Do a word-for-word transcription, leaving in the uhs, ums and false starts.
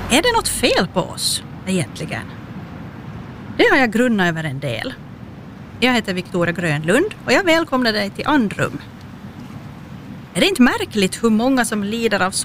Är det något fel på oss egentligen? Det har jag grunnat över en del. Jag heter Victoria Grönlund och jag välkomnar dig till Andrum. Är det inte märkligt hur många som lider av